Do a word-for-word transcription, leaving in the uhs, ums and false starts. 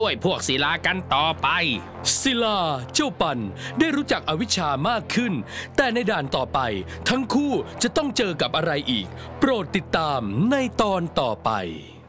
ด้วยพวกศิลากันต่อไปศิลาเจ้าปันได้รู้จักอวิชชามากขึ้นแต่ในด่านต่อไปทั้งคู่จะต้องเจอกับอะไรอีกโปรดติดตามในตอนต่อไป